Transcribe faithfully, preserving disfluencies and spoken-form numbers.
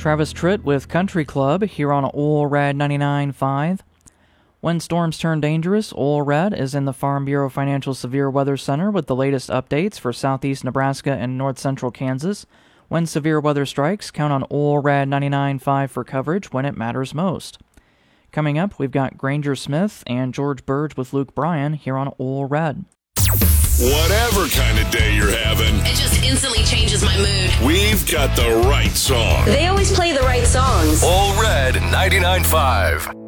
Travis Tritt with Country Club here on Oil Rad ninety-nine point five. When storms turn dangerous, Oil Rad is in the Farm Bureau Financial Severe Weather Center with the latest updates for southeast Nebraska and north central Kansas. When severe weather strikes, count on Oil Rad ninety-nine point five for coverage when it matters most. Coming up, we've got Granger Smith and George Burge with Luke Bryan here on Oil Rad. Whatever kind of day you're having, it just instantly changes my mood. We've got the right song. They always play the right songs. Oil Rad ninety-nine point five.